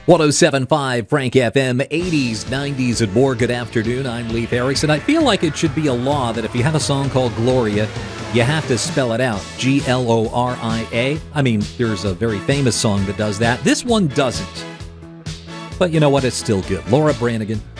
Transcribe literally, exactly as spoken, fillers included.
one oh seven point five Frank F M, eighties, nineties, and more. Good afternoon. I'm Leif Erickson. I feel like it should be a law that if you have a song called Gloria, you have to spell it out. G L O R I A. I mean, there's a very famous song that does that. This one doesn't. But you know what? It's still good. Laura Branigan,